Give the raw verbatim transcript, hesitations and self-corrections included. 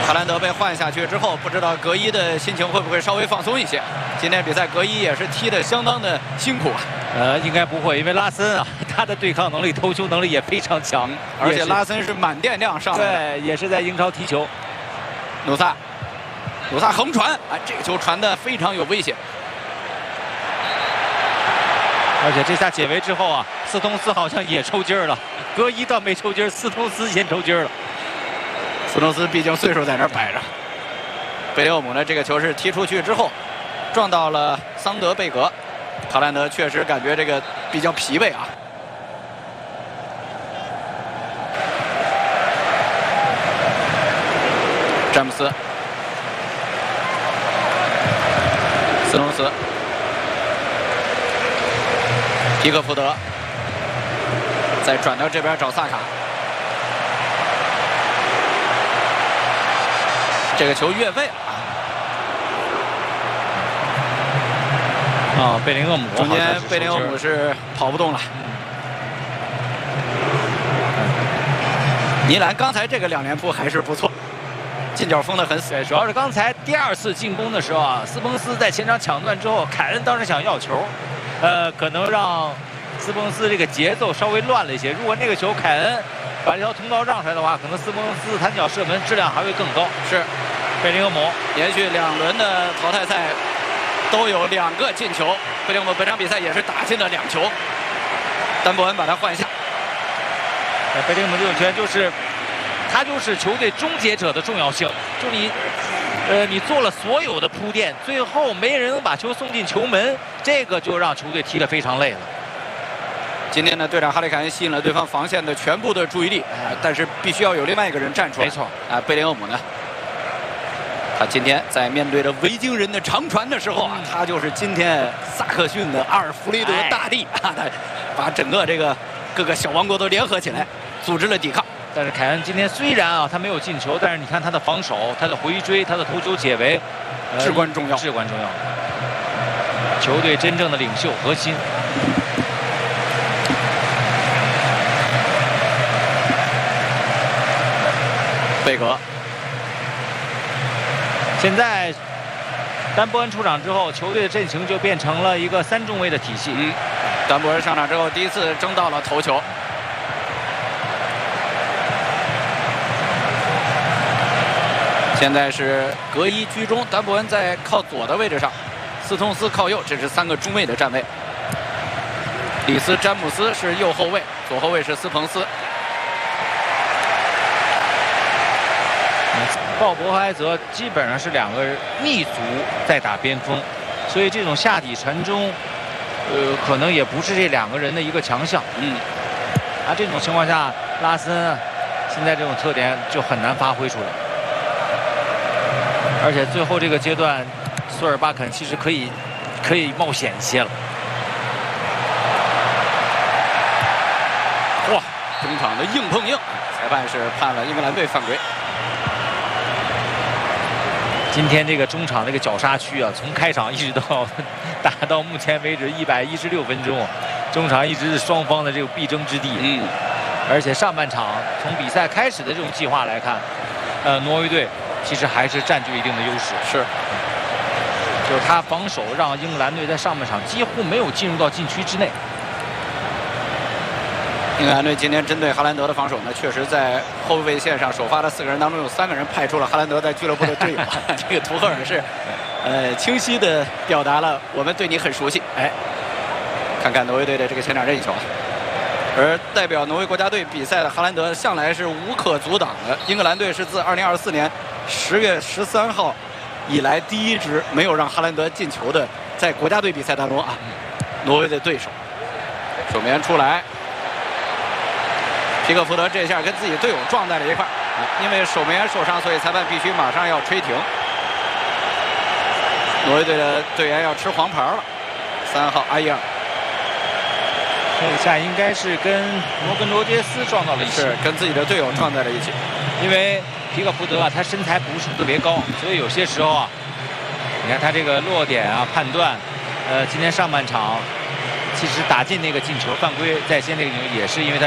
哈兰德被换下去之后，不知道格伊的心情会不会稍微放松一些。今天比赛格伊也是踢得相当的辛苦啊。 呃，应该不会，因为拉森啊，他的对抗能力、头球能力也非常强， 而且拉森是满电量上来的。 对，也是在英超踢球。 努萨，努萨横传，啊，这个球传得非常有威胁。 而且这下解围之后啊，斯通斯好像也抽筋儿了，格伊倒没抽筋儿，斯通斯先抽筋儿了。 斯通斯毕竟岁数在那儿摆着，贝林厄姆呢，这个球是踢出去之后，撞到了桑德贝格。哈兰德确实感觉这个比较疲惫啊。詹姆斯，斯通斯，皮克福德，再转到这边找萨卡。 这个球越位了啊！贝林厄姆中间贝林厄姆是跑不动了。尼兰刚才这个两连扑还是不错，进角封得很死。 对，主要是刚才第二次进攻的时候啊，斯彭斯在前场抢断之后，凯恩当时想要球，呃，可能让斯彭斯这个节奏稍微乱了一些。如果那个球凯恩把这条通道让出来的话，可能斯彭斯弹脚射门质量还会更高。 是。 贝林厄姆连续两轮的淘汰赛都有两个进球，贝林厄姆本场比赛也是打进了两球。丹伯恩把他换下。 贝林厄姆这种球员就是，他就是球队终结者的重要性。就你，呃，你做了所有的铺垫，最后没人能把球送进球门，这个就让球队踢得非常累了。 今天呢，队长哈里凯恩吸引了对方防线的全部的注意力，呃、但是必须要有另外一个人站出来。 没错， 啊、呃，贝林厄姆呢？ 他今天在面对着维京人的长传的时候啊，他就是今天萨克逊的阿尔弗雷德大帝啊，他把整个这个各个小王国都联合起来，组织了抵抗。 但是凯恩今天虽然啊他没有进球，但是你看他的防守、他的回追、他的头球解围， 呃、至关重要， 至关重要。球队真正的领袖核心。 贝格。 现在，丹伯恩出场之后，球队的阵型就变成了一个三中卫的体系。 嗯，丹伯恩上场之后，第一次争到了头球。现在是格伊居中，丹伯恩在靠左的位置上，斯通斯靠右，这是三个中卫的站位。里斯詹姆斯是右后卫，左后卫是斯彭斯。 鲍勃和埃泽基本上是两个密族在打边锋，所以这种下底传中，呃，可能也不是这两个人的一个强项。 嗯， 啊，这种情况下，拉森现在这种特点就很难发挥出来。而且最后这个阶段，索尔巴肯其实可以可以冒险一些了。 哇，中场的硬碰硬，裁判是判了英格兰队犯规。 今天这个中场这个绞杀区啊，从开场一直到打到目前为止一百一十六分钟，中场一直是双方的这个必争之地。 嗯， 而且上半场从比赛开始的这种计划来看，呃，挪威队其实还是占据一定的优势。 是， 就是他防守让英格兰队在上半场几乎没有进入到禁区之内。 英格兰队今天针对哈兰德的防守呢，确实在后卫线上首发的四个人当中，有三个人派出了哈兰德在俱乐部的队友。这个图赫尔是，呃，清晰的表达了我们对你很熟悉。哎，看看挪威队的这个前场任意球，而代表挪威国家队比赛的哈兰德向来是无可阻挡的。英格兰队是自二零二四年十月十三号以来第一支没有让哈兰德进球的在国家队比赛当中啊，挪威的对手。守门员出来。 皮克福德这下跟自己队友撞在了一块儿，因为守门员受伤，所以裁判必须马上要吹停。挪威队的队员要吃黄牌了，三号阿伊尔。 这下应该是跟摩根罗杰斯撞到了一起， 是跟自己的队友撞在了一起。 因为皮克福德啊，他身材不是特别高，所以有些时候啊，你看他这个落点啊判断，呃，今天上半场其实打进那个进球犯规在先那个也是因为他。